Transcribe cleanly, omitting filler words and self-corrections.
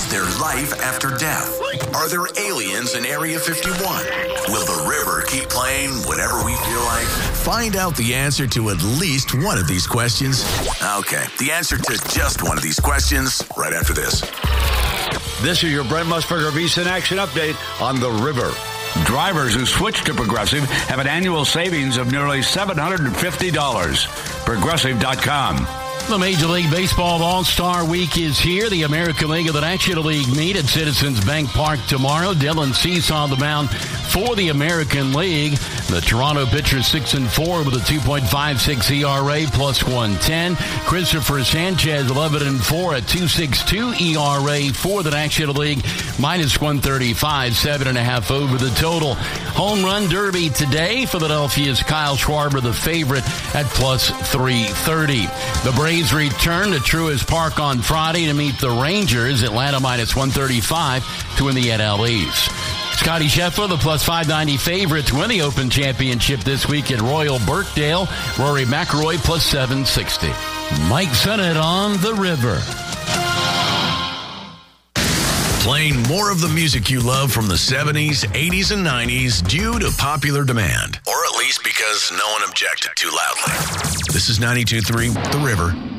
there life after death? Are there aliens in Area 51? Will the river keep playing whenever we feel like? Find out the answer to at least one of these questions. Okay, the answer to just one of these questions right after this. This is your Brent Musburger VSiN Action Update on the river. Drivers who switch to Progressive have an annual savings of nearly $750. Progressive.com. The Major League Baseball All-Star Week is here. The American League of the National League meet at Citizens Bank Park tomorrow. Dylan Cease on the mound for the American League. The Toronto pitcher 6-4 with a 2.56 ERA plus 110. Christopher Sanchez 11-4 at 2.62 ERA for the National League minus 135, 7.5 over the total. Home Run Derby today. Philadelphia's Kyle Schwarber the favorite at plus 330. The Braves return to Truist Park on Friday to meet the Rangers. Atlanta minus 135 to win the NL East. Scotty Scheffler, the plus 590 favorite to win the Open Championship this week at Royal Birkdale. Rory McIlroy plus 760. Mike Sennett on the river. Playing more of the music you love from the 70s, 80s, and 90s due to popular demand. Or at least because no one objected too loudly. This is 92.3 The River.